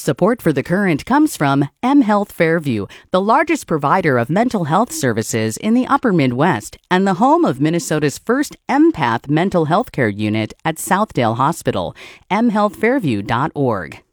Support for The Current comes from mHealth Fairview, the largest provider of mental health services in the upper Midwest and the home of Minnesota's first empath mental health care unit at Southdale Hospital, mhealthfairview.org.